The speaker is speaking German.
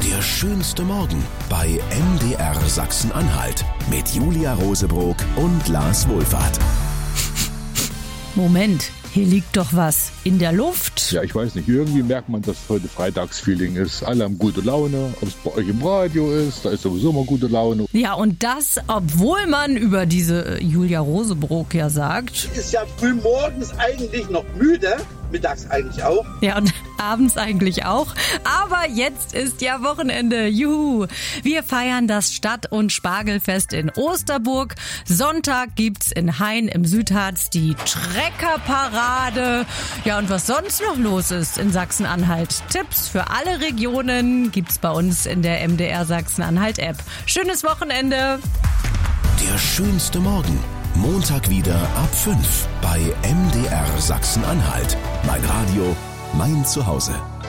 Der schönste Morgen bei MDR Sachsen-Anhalt mit Julia Rosebrock und Lars Wohlfahrt. Moment, hier liegt doch was in der Luft. Ja, ich weiß nicht, irgendwie merkt man, dass heute Freitagsfeeling ist. Alle haben gute Laune, ob es bei euch im Radio ist, da ist sowieso immer gute Laune. Ja, und das, obwohl man über diese Julia Rosebrock ja sagt. Ist ja früh morgens eigentlich noch müde, mittags eigentlich auch. Ja, und abends eigentlich auch. Aber jetzt ist ja Wochenende. Juhu! Wir feiern das Stadt- und Spargelfest in Osterburg. Sonntag gibt's in Hain im Südharz die Treckerparade. Ja, und was sonst noch los ist in Sachsen-Anhalt? Tipps für alle Regionen gibt's bei uns in der MDR Sachsen-Anhalt-App. Schönes Wochenende! Der schönste Morgen. Montag wieder ab 5 bei MDR Sachsen-Anhalt. Mein Radio, mein Zuhause.